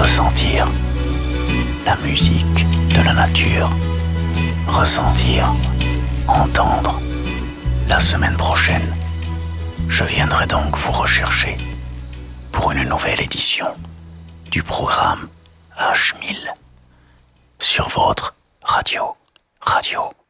ressentir la musique de la nature. Ressentir, entendre. La semaine prochaine, je viendrai donc vous rechercher pour une nouvelle édition du programme H1000 sur votre radio.